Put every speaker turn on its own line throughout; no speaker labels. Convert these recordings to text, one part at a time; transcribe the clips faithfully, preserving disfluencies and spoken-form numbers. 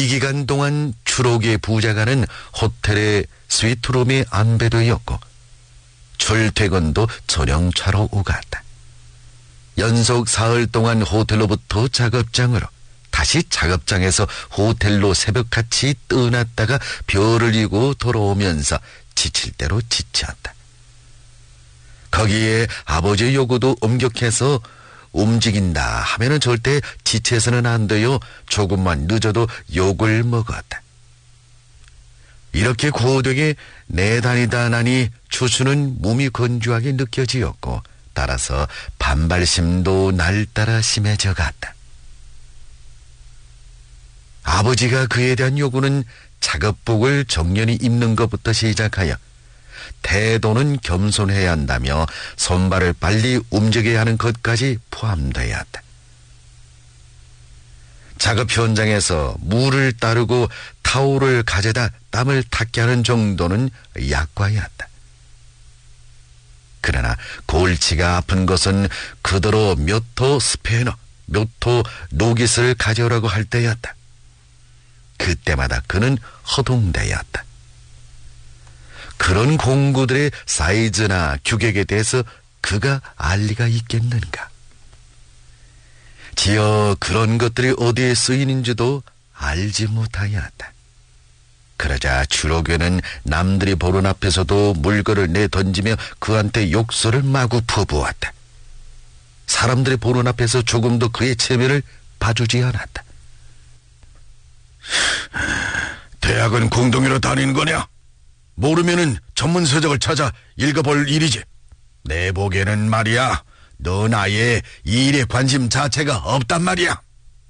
기간 동안 추록의 부자가는 호텔의 스위트룸에 안배되었고 출퇴근도 전용차로 오갔다. 연속 사흘 동안 호텔로부터 작업장으로, 다시 작업장에서 호텔로 새벽같이 떠났다가 별을 이고 돌아오면서 지칠 대로 지쳤다. 거기에 아버지의 요구도 엄격해서 움직인다 하면은 절대 지체서는 안 돼요. 조금만 늦어도 욕을 먹었다. 이렇게 고되게 내다니다 나니 추수는 몸이 건조하게 느껴지었고, 따라서 반발심도 날따라 심해져 갔다. 아버지가 그에 대한 요구는 작업복을 정연히 입는 것부터 시작하여 태도는 겸손해야 한다며 손발을 빨리 움직여야 하는 것까지 포함되었다. 작업 현장에서 물을 따르고 타올을 가져다 땀을 닦게 하는 정도는 약과였다. 그러나 골치가 아픈 것은 그대로 몇 호 스페너, 몇 호 노깃을 가져오라고 할 때였다. 그때마다 그는 허둥대었다. 그런 공구들의 사이즈나 규격에 대해서 그가 알 리가 있겠는가? 지어 그런 것들이 어디에 쓰이는지도 알지 못하였다. 그러자 주로교는 남들이 보는 앞에서도 물건을 내던지며 그한테 욕설을 마구 퍼부었다. 사람들이 보는 앞에서 조금도 그의 체면을 봐주지 않았다. 대학은 공동으로 다니는 거냐? 모르면은 전문 서적을 찾아 읽어볼 일이지. 내 보기에는 말이야, 넌 아예 이 일에 관심 자체가 없단 말이야.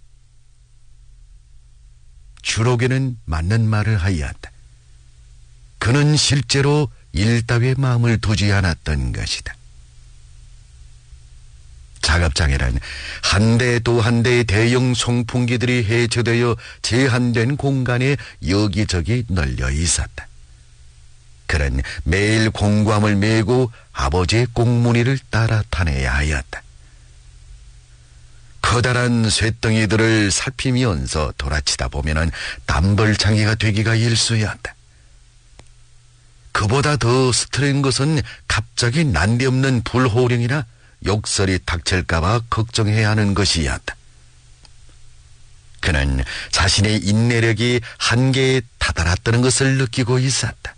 주로교는 맞는 말을 하였다. 그는 실제로 일 따위에 마음을 두지 않았던 것이다. 작업장에는 한 대 또 한 대의 대형 송풍기들이 해체되어 제한된 공간에 여기저기 널려 있었다. 그는 매일 공구함을 메고 아버지의 꽁무니를 따라 다녀야 하였다. 커다란 쇳덩이들을 살피면서 돌아치다 보면은 담벌창이가 되기가 일쑤였다. 그보다 더 스트레인 것은 갑자기 난데없는 불호령이나 욕설이 닥칠까봐 걱정해야 하는 것이었다. 그는 자신의 인내력이 한계에 다다랐다는 것을 느끼고 있었다.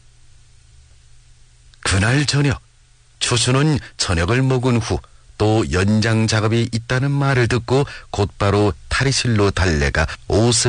그날 저녁, 추수는 저녁을 먹은 후 또 연장 작업이 있다는 말을 듣고 곧바로 탈의실로 달려가 옷을